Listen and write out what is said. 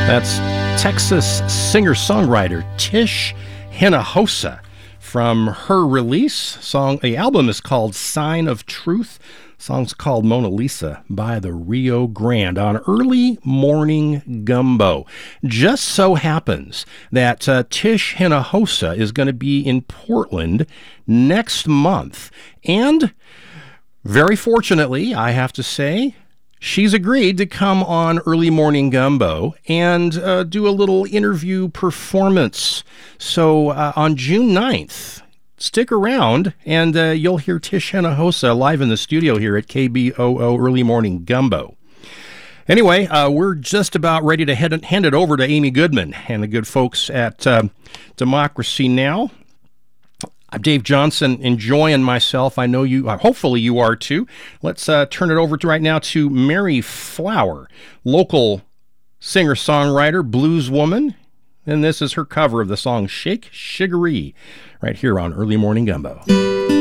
That's Texas singer-songwriter Tish Hinojosa from her release. The album is called Sign of Truth. The song's called Mona Lisa by the Rio Grande on Early Morning Gumbo. Just so happens that Tish Hinojosa is going to be in Portland next month. And very fortunately, I have to say, she's agreed to come on Early Morning Gumbo and do a little interview performance. So on June 9th, stick around and you'll hear Tish Hinojosa live in the studio here at KBOO Early Morning Gumbo. Anyway, we're just about ready to hand it over to Amy Goodman and the good folks at Democracy Now! I'm Dave Johnson, enjoying myself. I know you, hopefully you are too. Let's turn it over right now to Mary Flower, local singer-songwriter, blues woman. And this is her cover of the song Shake Sugaree, right here on Early Morning Gumbo.